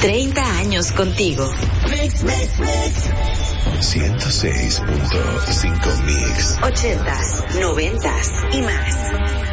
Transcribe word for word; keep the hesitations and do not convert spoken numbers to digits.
treinta años contigo. Mix, mix, mix. ciento seis punto cinco Mix. ochentas, noventas y más.